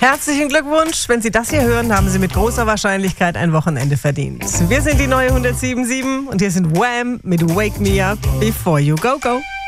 Herzlichen Glückwunsch. Wenn Sie das hier hören, haben Sie mit großer Wahrscheinlichkeit ein Wochenende verdient. Wir sind die neue 107.7 und hier sind Wham mit Wake Me Up Before You Go Go.